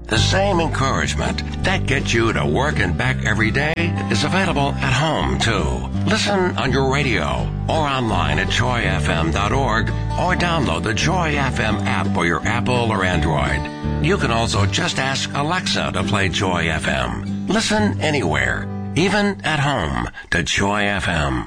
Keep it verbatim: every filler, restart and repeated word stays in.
The same encouragement that gets you to work and back every day is available at home, too. Listen on your radio or online at joy f m dot org or download the Joy F M app for your Apple or Android. You can also just ask Alexa to play Joy F M. Listen anywhere, even at home, to Joy F M.